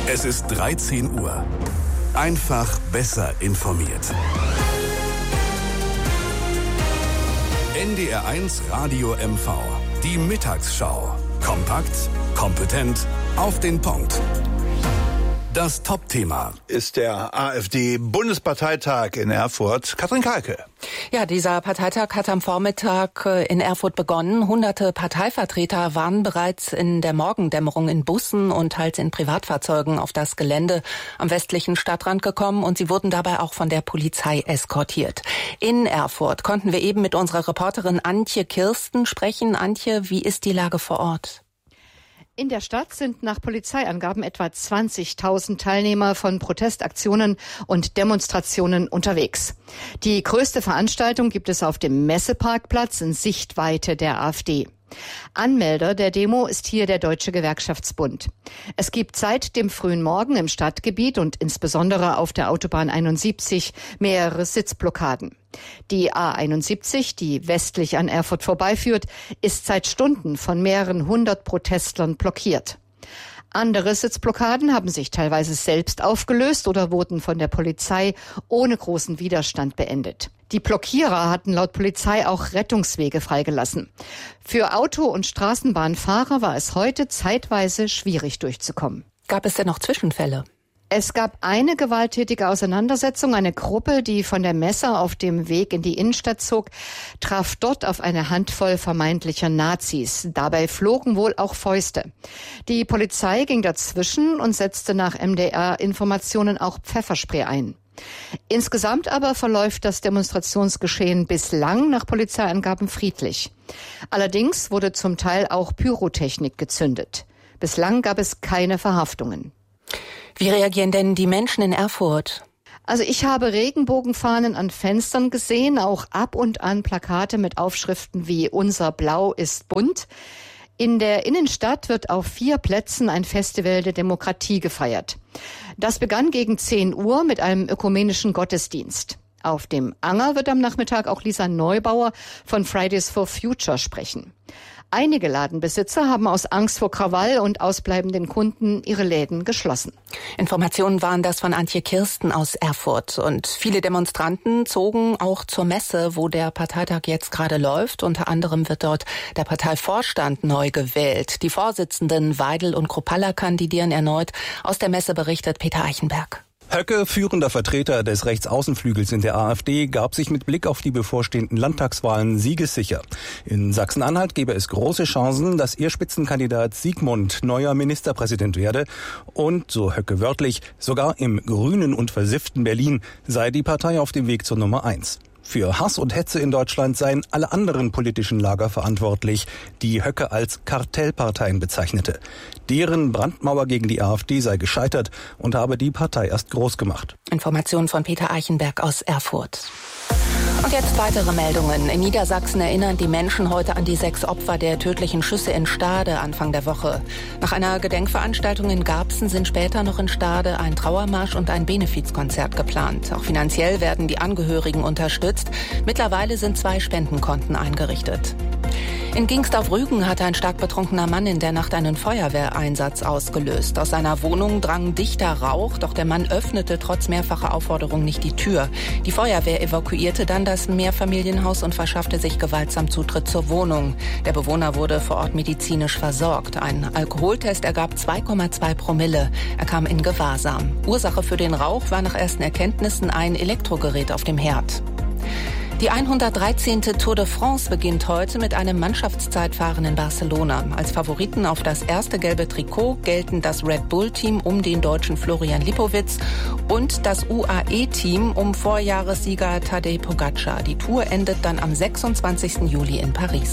Es ist 13 Uhr. Einfach besser informiert. NDR1 Radio MV. Die Mittagsschau. Kompakt, kompetent, auf den Punkt. Das Top-Thema ist der AfD-Bundesparteitag in Erfurt. Katrin Kalke. Ja, dieser Parteitag hat am Vormittag in Erfurt begonnen. Hunderte Parteivertreter waren bereits in der Morgendämmerung in Bussen und teils in Privatfahrzeugen auf das Gelände am westlichen Stadtrand gekommen und sie wurden dabei auch von der Polizei eskortiert. In Erfurt konnten wir eben mit unserer Reporterin Antje Kirsten sprechen. Antje, wie ist die Lage vor Ort? In der Stadt sind nach Polizeiangaben etwa 20.000 Teilnehmer von Protestaktionen und Demonstrationen unterwegs. Die größte Veranstaltung gibt es auf dem Messeparkplatz in Sichtweite der AfD. Anmelder der Demo ist hier der Deutsche Gewerkschaftsbund. Es gibt seit dem frühen Morgen im Stadtgebiet und insbesondere auf der Autobahn 71 mehrere Sitzblockaden. Die A71, die westlich an Erfurt vorbeiführt, ist seit Stunden von mehreren hundert Protestlern blockiert. Andere Sitzblockaden haben sich teilweise selbst aufgelöst oder wurden von der Polizei ohne großen Widerstand beendet. Die Blockierer hatten laut Polizei auch Rettungswege freigelassen. Für Auto- und Straßenbahnfahrer war es heute zeitweise schwierig durchzukommen. Gab es denn noch Zwischenfälle? Es gab eine gewalttätige Auseinandersetzung. Eine Gruppe, die von der Messe auf dem Weg in die Innenstadt zog, traf dort auf eine Handvoll vermeintlicher Nazis. Dabei flogen wohl auch Fäuste. Die Polizei ging dazwischen und setzte nach MDR-Informationen auch Pfefferspray ein. Insgesamt aber verläuft das Demonstrationsgeschehen bislang nach Polizeiangaben friedlich. Allerdings wurde zum Teil auch Pyrotechnik gezündet. Bislang gab es keine Verhaftungen. Wie reagieren denn die Menschen in Erfurt? Also ich habe Regenbogenfahnen an Fenstern gesehen, auch ab und an Plakate mit Aufschriften wie "Unser Blau ist bunt". In der Innenstadt wird auf 4 Plätzen ein Festival der Demokratie gefeiert. Das begann gegen 10 Uhr mit einem ökumenischen Gottesdienst. Auf dem Anger wird am Nachmittag auch Lisa Neubauer von Fridays for Future sprechen. Einige Ladenbesitzer haben aus Angst vor Krawall und ausbleibenden Kunden ihre Läden geschlossen. Informationen waren das von Antje Kirsten aus Erfurt. Und viele Demonstranten zogen auch zur Messe, wo der Parteitag jetzt gerade läuft. Unter anderem wird dort der Parteivorstand neu gewählt. Die Vorsitzenden Weidel und Kruppalla kandidieren erneut. Aus der Messe berichtet Peter Eichenberg. Höcke, führender Vertreter des Rechtsaußenflügels in der AfD, gab sich mit Blick auf die bevorstehenden Landtagswahlen siegessicher. In Sachsen-Anhalt gäbe es große Chancen, dass ihr Spitzenkandidat Siegmund neuer Ministerpräsident werde. Und, so Höcke wörtlich, sogar im grünen und versifften Berlin sei die Partei auf dem Weg zur Nummer 1. Für Hass und Hetze in Deutschland seien alle anderen politischen Lager verantwortlich, die Höcke als Kartellparteien bezeichnete. Deren Brandmauer gegen die AfD sei gescheitert und habe die Partei erst groß gemacht. Informationen von Peter Eichenberg aus Erfurt. Und jetzt weitere Meldungen. In Niedersachsen erinnern die Menschen heute an die 6 Opfer der tödlichen Schüsse in Stade Anfang der Woche. Nach einer Gedenkveranstaltung in Garbsen sind später noch in Stade ein Trauermarsch und ein Benefizkonzert geplant. Auch finanziell werden die Angehörigen unterstützt. Mittlerweile sind 2 Spendenkonten eingerichtet. In Gingst-auf-Rügen hat ein stark betrunkener Mann in der Nacht einen Feuerwehreinsatz ausgelöst. Aus seiner Wohnung drang dichter Rauch, doch der Mann öffnete trotz mehrfacher Aufforderung nicht die Tür. Die Feuerwehr evakuierte dann das Mehrfamilienhaus und verschaffte sich gewaltsam Zutritt zur Wohnung. Der Bewohner wurde vor Ort medizinisch versorgt. Ein Alkoholtest ergab 2,2 Promille. Er kam in Gewahrsam. Ursache für den Rauch war nach ersten Erkenntnissen ein Elektrogerät auf dem Herd. Die 113. Tour de France beginnt heute mit einem Mannschaftszeitfahren in Barcelona. Als Favoriten auf das erste gelbe Trikot gelten das Red Bull-Team um den Deutschen Florian Lipowitz und das UAE-Team um Vorjahressieger Tadej Pogacar. Die Tour endet dann am 26. Juli in Paris.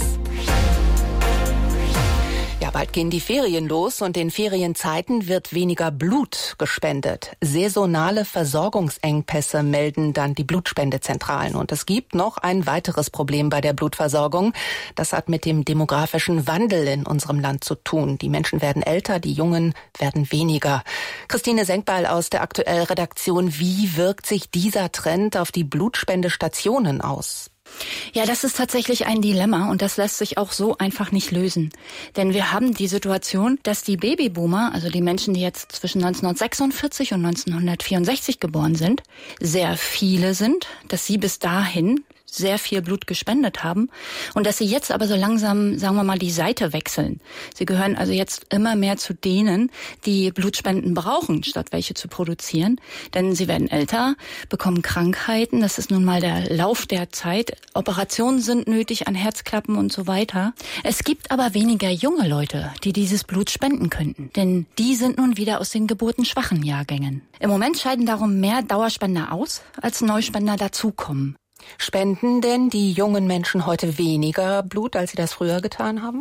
Ja, bald gehen die Ferien los und in Ferienzeiten wird weniger Blut gespendet. Saisonale Versorgungsengpässe melden dann die Blutspendezentralen. Und es gibt noch ein weiteres Problem bei der Blutversorgung. Das hat mit dem demografischen Wandel in unserem Land zu tun. Die Menschen werden älter, die Jungen werden weniger. Christine Senkbeil aus der Aktuell-Redaktion. Wie wirkt sich dieser Trend auf die Blutspendestationen aus? Ja, das ist tatsächlich ein Dilemma und das lässt sich auch so einfach nicht lösen. Denn wir haben die Situation, dass die Babyboomer, also die Menschen, die jetzt zwischen 1946 und 1964 geboren sind, sehr viele sind, dass sie bis dahin sehr viel Blut gespendet haben und dass sie jetzt aber so langsam, sagen wir mal, die Seite wechseln. Sie gehören also jetzt immer mehr zu denen, die Blutspenden brauchen, statt welche zu produzieren. Denn sie werden älter, bekommen Krankheiten, das ist nun mal der Lauf der Zeit. Operationen sind nötig an Herzklappen und so weiter. Es gibt aber weniger junge Leute, die dieses Blut spenden könnten. Denn die sind nun wieder aus den geburtenschwachen Jahrgängen. Im Moment scheiden darum mehr Dauerspender aus, als Neuspender dazukommen. Spenden denn die jungen Menschen heute weniger Blut, als sie das früher getan haben?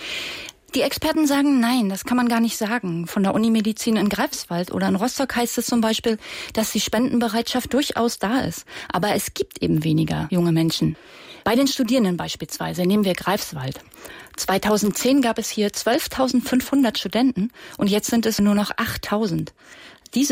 Die Experten sagen nein, das kann man gar nicht sagen. Von der Unimedizin in Greifswald oder in Rostock heißt es zum Beispiel, dass die Spendenbereitschaft durchaus da ist. Aber es gibt eben weniger junge Menschen. Bei den Studierenden beispielsweise, nehmen wir Greifswald. 2010 gab es hier 12.500 Studenten und jetzt sind es nur noch 8.000. Diese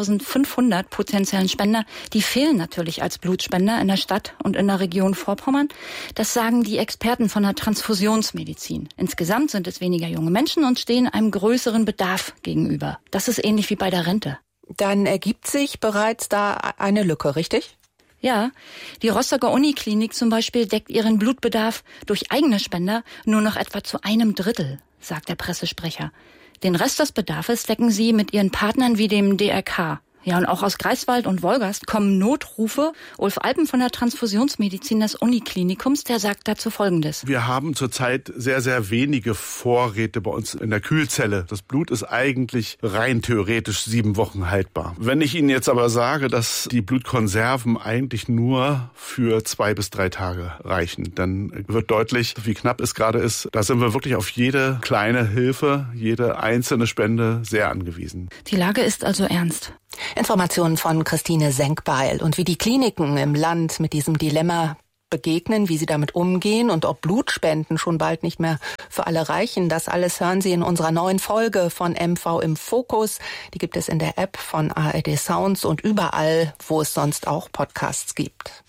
4.500 potenziellen Spender, die fehlen natürlich als Blutspender in der Stadt und in der Region Vorpommern. Das sagen die Experten von der Transfusionsmedizin. Insgesamt sind es weniger junge Menschen und stehen einem größeren Bedarf gegenüber. Das ist ähnlich wie bei der Rente. Dann ergibt sich bereits da eine Lücke, richtig? Ja, die Rostocker Uniklinik zum Beispiel deckt ihren Blutbedarf durch eigene Spender nur noch etwa zu 1/3, sagt der Pressesprecher. Den Rest des Bedarfs decken sie mit ihren Partnern wie dem DRK. Ja, und auch aus Greifswald und Wolgast kommen Notrufe. Ulf Alpen von der Transfusionsmedizin des Uniklinikums, der sagt dazu Folgendes. Wir haben zurzeit sehr, sehr wenige Vorräte bei uns in der Kühlzelle. Das Blut ist eigentlich rein theoretisch 7 Wochen haltbar. Wenn ich Ihnen jetzt aber sage, dass die Blutkonserven eigentlich nur für 2 bis 3 Tage reichen, dann wird deutlich, wie knapp es gerade ist. Da sind wir wirklich auf jede kleine Hilfe, jede einzelne Spende sehr angewiesen. Die Lage ist also ernst. Informationen von Christine Senkbeil und wie die Kliniken im Land mit diesem Dilemma begegnen, wie sie damit umgehen und ob Blutspenden schon bald nicht mehr für alle reichen. Das alles hören Sie in unserer neuen Folge von MV im Fokus. Die gibt es in der App von ARD Sounds und überall, wo es sonst auch Podcasts gibt.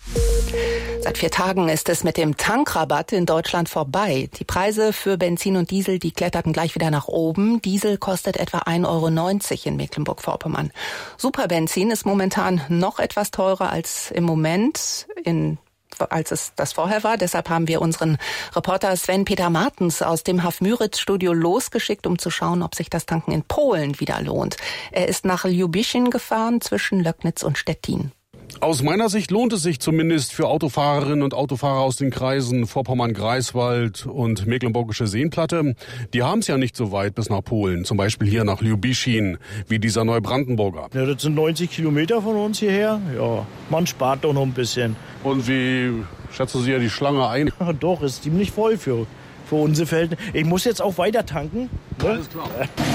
Seit 4 Tagen ist es mit dem Tankrabatt in Deutschland vorbei. Die Preise für Benzin und Diesel, die kletterten gleich wieder nach oben. Diesel kostet etwa 1,90 € in Mecklenburg-Vorpommern. Superbenzin ist momentan noch etwas teurer als im Moment als es das vorher war. Deshalb haben wir unseren Reporter Sven-Peter Martens aus dem Hafmyritz-Studio losgeschickt, um zu schauen, ob sich das Tanken in Polen wieder lohnt. Er ist nach Ljubiszyn gefahren, zwischen Löcknitz und Stettin. Aus meiner Sicht lohnt es sich zumindest für Autofahrerinnen und Autofahrer aus den Kreisen Vorpommern-Greifswald und Mecklenburgische Seenplatte. Die haben es ja nicht so weit bis nach Polen, zum Beispiel hier nach Ljubiszyn, wie dieser Neubrandenburger. Ja, das sind 90 Kilometer von uns hierher. Ja, man spart doch noch ein bisschen. Und wie schätzen Sie ja die Schlange ein? Ja, doch, ist ziemlich voll für unsere Verhältnisse. Ich muss jetzt auch weiter tanken. Ne? Alles klar.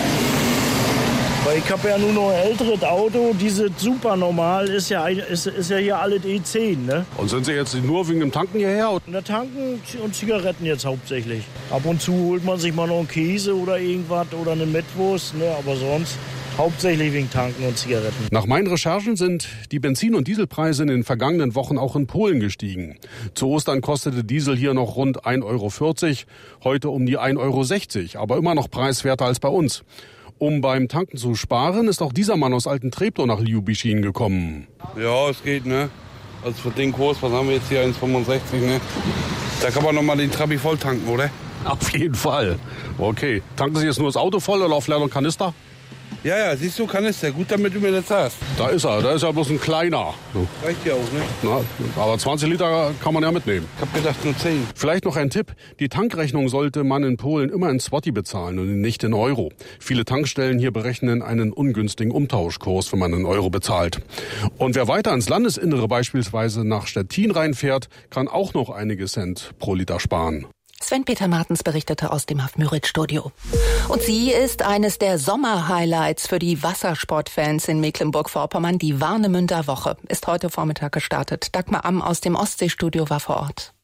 Weil ich habe ja nur noch ein älteres Auto, diese super normal ist ja hier alles E10, ne? Und sind Sie jetzt nur wegen dem Tanken hierher? Na, tanken und Zigaretten jetzt hauptsächlich. Ab und zu holt man sich mal noch einen Käse oder irgendwas oder eine Mettwurst, ne? Aber sonst hauptsächlich wegen Tanken und Zigaretten. Nach meinen Recherchen sind die Benzin- und Dieselpreise in den vergangenen Wochen auch in Polen gestiegen. Zu Ostern kostete Diesel hier noch rund 1,40 €, heute um die 1,60 €, aber immer noch preiswerter als bei uns. Um beim Tanken zu sparen, ist auch dieser Mann aus Alten Treptow nach Ljubiszyn gekommen. Ja, es geht, ne? Also für den Kurs, was haben wir jetzt hier, 1,65, ne? Da kann man nochmal den Trabi voll tanken, oder? Auf jeden Fall. Okay. Tanken Sie jetzt nur das Auto voll oder auf leeren Kanister? Ja, siehst du, Kanister. Gut, damit du mir das hast. Da ist er. Da ist ja bloß ein kleiner. Reicht ja auch, ne? Na, aber 20 Liter kann man ja mitnehmen. Ich hab gedacht, nur 10. Vielleicht noch ein Tipp. Die Tankrechnung sollte man in Polen immer in Zloty bezahlen und nicht in Euro. Viele Tankstellen hier berechnen einen ungünstigen Umtauschkurs, wenn man in Euro bezahlt. Und wer weiter ins Landesinnere beispielsweise nach Stettin reinfährt, kann auch noch einige Cent pro Liter sparen. Sven-Peter Martens berichtete aus dem Hafmyritz-Studio. Und sie ist eines der Sommer-Highlights für die Wassersportfans in Mecklenburg-Vorpommern. Die Warnemünder Woche ist heute Vormittag gestartet. Dagmar Amm aus dem Ostseestudio war vor Ort.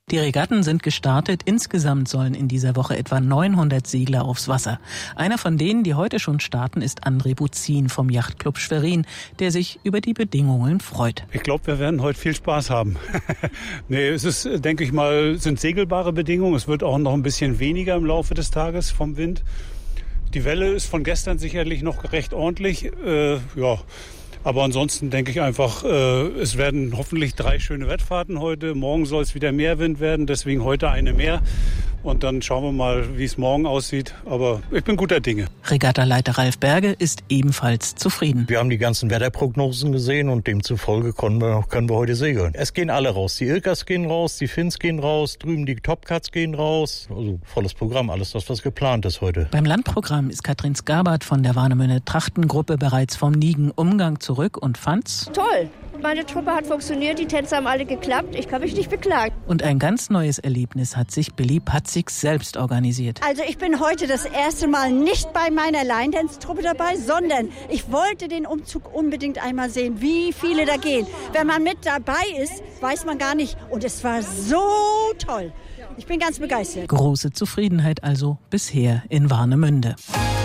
Die Regatten sind gestartet. Insgesamt sollen in dieser Woche etwa 900 Segler aufs Wasser. Einer von denen, die heute schon starten, ist André Buzin vom Yachtclub Schwerin, der sich über die Bedingungen freut. Ich glaube, wir werden heute viel Spaß haben. Nee, es ist, denke ich mal, sind segelbare Bedingungen. Es wird auch noch ein bisschen weniger im Laufe des Tages vom Wind. Die Welle ist von gestern sicherlich noch recht ordentlich. Aber ansonsten denke ich einfach, es werden hoffentlich 3 schöne Wettfahrten heute. Morgen soll es wieder mehr Wind werden, deswegen heute eine mehr. Und dann schauen wir mal, wie es morgen aussieht. Aber ich bin guter Dinge. Regattaleiter Ralf Berge ist ebenfalls zufrieden. Wir haben die ganzen Wetterprognosen gesehen und demzufolge können wir heute segeln. Es gehen alle raus. Die Ilkas gehen raus, die Finns gehen raus, drüben die Topcats gehen raus. Also volles Programm, alles das, was geplant ist heute. Beim Landprogramm ist Katrin Skabert von der Warnemünde Trachtengruppe bereits vom Nigen-Umgang zurück und fand's toll. Meine Truppe hat funktioniert, die Tänze haben alle geklappt. Ich kann mich nicht beklagen. Und ein ganz neues Erlebnis hat sich Billy Patzig selbst organisiert. Also ich bin heute das erste Mal nicht bei meiner Line-Dance-Truppe dabei, sondern ich wollte den Umzug unbedingt einmal sehen, wie viele da gehen. Wenn man mit dabei ist, weiß man gar nicht. Und es war so toll. Ich bin ganz begeistert. Große Zufriedenheit also bisher in Warnemünde.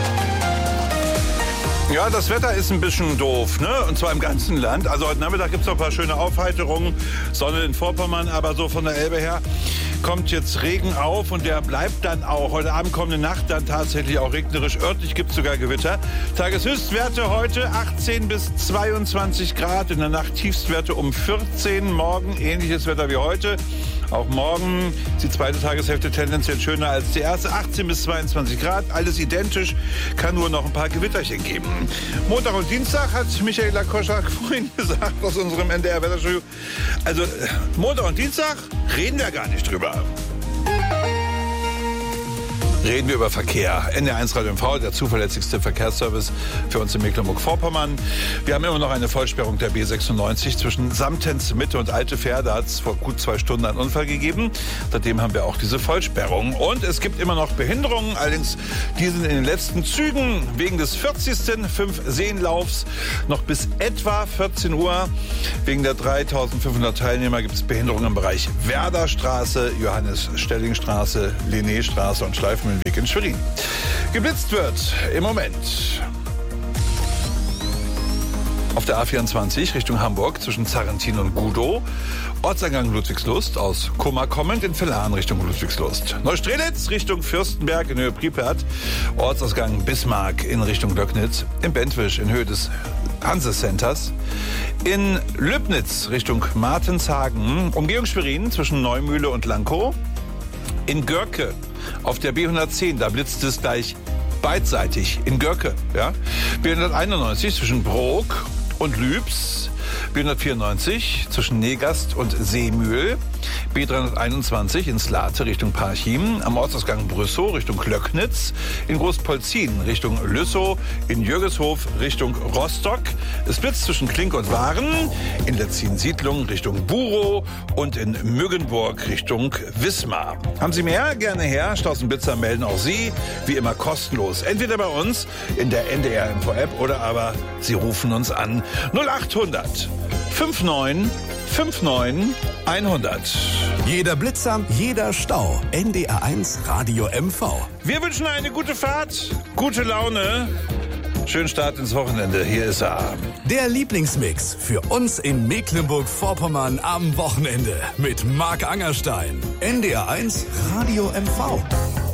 Ja, das Wetter ist ein bisschen doof, ne? Und zwar im ganzen Land. Also heute Nachmittag gibt es noch ein paar schöne Aufheiterungen. Sonne in Vorpommern, aber so von der Elbe her kommt jetzt Regen auf und der bleibt dann auch. Heute Abend, kommende Nacht dann tatsächlich auch regnerisch. Örtlich gibt es sogar Gewitter. Tageshöchstwerte heute 18 bis 22 Grad. In der Nacht Tiefstwerte um 14. Morgen ähnliches Wetter wie heute. Auch morgen ist die zweite Tageshälfte tendenziell schöner als die erste. 18 bis 22 Grad, alles identisch, kann nur noch ein paar Gewitterchen geben. Montag und Dienstag hat Michaela Koschak vorhin gesagt aus unserem NDR-Wetterstudio. Also Montag und Dienstag reden wir gar nicht drüber. Reden wir über Verkehr. NDR1 Radio MV, der zuverlässigste Verkehrsservice für uns in Mecklenburg-Vorpommern. Wir haben immer noch eine Vollsperrung der B96 zwischen Samtens, Mitte und Altefähr. Da hat es vor gut 2 Stunden einen Unfall gegeben. Seitdem haben wir auch diese Vollsperrung. Und es gibt immer noch Behinderungen. Allerdings, die sind in den letzten Zügen wegen des 40. 5-Seenlaufs noch bis etwa 14 Uhr. Wegen der 3.500 Teilnehmer gibt es Behinderungen im Bereich Werderstraße, Johannes-Stelling-Straße, Linné-Straße und Schleifmühlenweg in Schwerin. Geblitzt wird im Moment auf der A24 Richtung Hamburg zwischen Zarrentin und Gudow. Ortseingang Ludwigslust aus Kummer kommend in Villaren Richtung Ludwigslust. Neustrelitz Richtung Fürstenberg in Höhe Pripyat. Ortsausgang Bismarck in Richtung Löcknitz. In Bentwisch in Höhe des Hanse-Centers. In Löbnitz Richtung Martenshagen. Umgehung Schwerin zwischen Neumühle und Lankow. In Görke auf der B110, da blitzt es gleich beidseitig in Görke. Ja? B191 zwischen Brok und Lübs. B194 zwischen Negast und Seemühl. B321 in Slate Richtung Parchim. Am Ortsausgang Brüssow Richtung Löcknitz. In Großpolzin Richtung Lüssow. In Jürgeshof Richtung Rostock. Es blitzt zwischen Klink und Waren. In Letzin-Siedlung Richtung Burow. Und in Müggenburg Richtung Wismar. Haben Sie mehr? Gerne her. Stausenblitzer melden auch Sie. Wie immer kostenlos. Entweder bei uns in der NDR Info App oder aber Sie rufen uns an 0800 59 59 100. Jeder Blitzer, jeder Stau. NDR1 Radio MV. Wir wünschen eine gute Fahrt, gute Laune. Schönen Start ins Wochenende. Hier ist er. Der Lieblingsmix für uns in Mecklenburg-Vorpommern am Wochenende mit Marc Angerstein. NDR1 Radio MV.